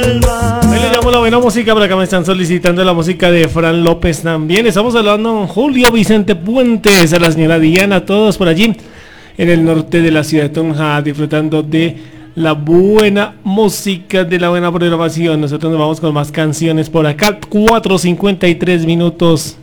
Ahí le llamo la buena música, por acá me están solicitando la música de Fran López también. Estamos hablando con Julio Vicente Puentes, a la señora Diana, todos por allí en el norte de la ciudad de Tunja, disfrutando de la buena música, de la buena programación. Nosotros nos vamos con más canciones por acá. 4:53 minutos